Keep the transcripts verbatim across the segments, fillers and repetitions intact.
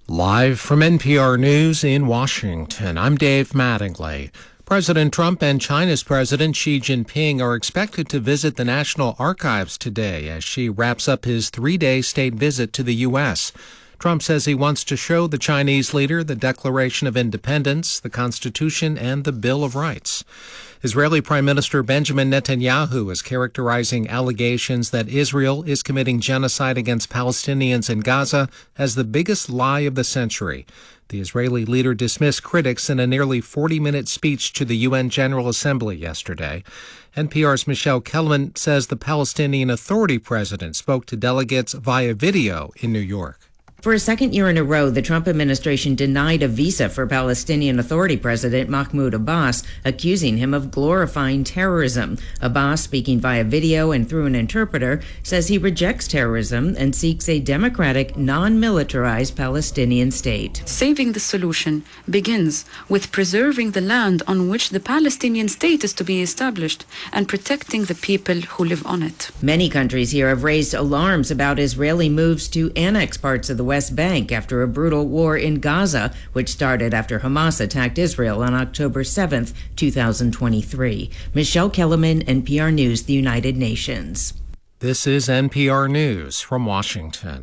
Live from N P R News in Washington, I'm Dave Mattingly. President Trump and China's President Xi Jinping are expected to visit the National Archives today as Xi wraps up his three-day state visit to the U S Trump says he wants to show the Chinese leader the Declaration of Independence, the Constitution, and the Bill of Rights. Israeli Prime Minister Benjamin Netanyahu is characterizing allegations that Israel is committing genocide against Palestinians in Gaza as the biggest lie of the century. The Israeli leader dismissed critics in a nearly forty-minute speech to the U N General Assembly yesterday. N P R's Michelle Kellerman says the Palestinian Authority president spoke to delegates via video in New York. For a second year in a row, the Trump administration denied a visa for Palestinian Authority President Mahmoud Abbas, accusing him of glorifying terrorism. Abbas, speaking via video and through an interpreter, says he rejects terrorism and seeks a democratic, non-militarized Palestinian state. Saving the solution begins with preserving the land on which the Palestinian state is to be established and protecting the people who live on it. Many countries here have raised alarms about Israeli moves to annex parts of the West Bank after a brutal war in Gaza, which started after Hamas attacked Israel on October seventh, two thousand twenty-three. Michelle Kellerman, N P R News, the United Nations. This is N P R News from Washington.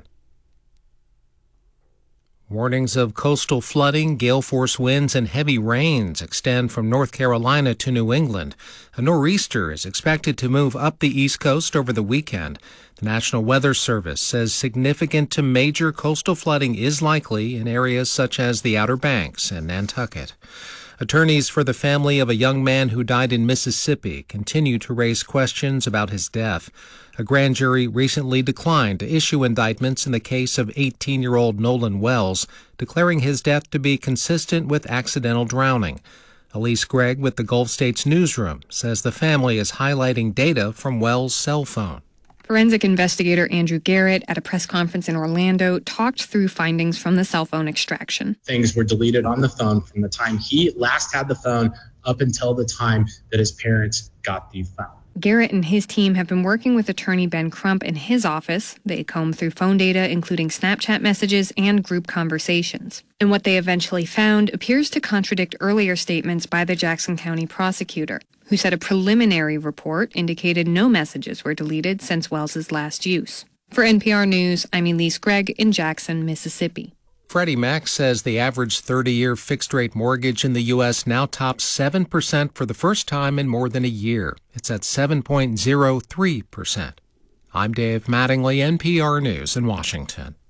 Warnings of coastal flooding, gale force winds, and heavy rains extend from North Carolina to New England. A nor'easter is expected to move up the East Coast over the weekend. The National Weather Service says significant to major coastal flooding is likely in areas such as the Outer Banks and Nantucket. Attorneys for the family of a young man who died in Mississippi continue to raise questions about his death. A grand jury recently declined to issue indictments in the case of eighteen-year-old Nolan Wells, declaring his death to be consistent with accidental drowning. Elise Gregg with the Gulf States Newsroom says the family is highlighting data from Wells' cell phone. Forensic investigator Andrew Garrett at a press conference in Orlando talked through findings from the cell phone extraction. Things were deleted on the phone from the time he last had the phone up until the time that his parents got the phone. Garrett and his team have been working with attorney Ben Crump in his office. They combed through phone data, including Snapchat messages and group conversations. And what they eventually found appears to contradict earlier statements by the Jackson County prosecutor, who said a preliminary report indicated no messages were deleted since Wells's last use. For N P R News, I'm Elise Gregg in Jackson, Mississippi. Freddie Mac says the average thirty-year fixed-rate mortgage in the U S now tops seven percent for the first time in more than a year. It's at seven point zero three percent. I'm Dave Mattingly, N P R News in Washington.